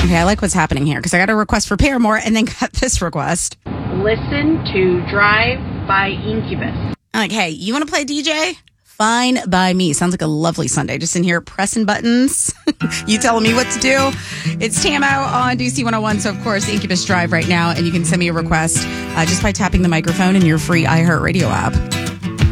Okay, I like what's happening here because I got a request for Paramore and then got this request. Listen to Drive by Incubus. I'm like, hey, you want to play DJ? Fine by me. Sounds like a lovely Sunday. Just in here pressing buttons. You telling me what to do. It's Tamo on DC 101. So, of course, Incubus Drive right now. And you can send me a request just by tapping the microphone in your free iHeartRadio app.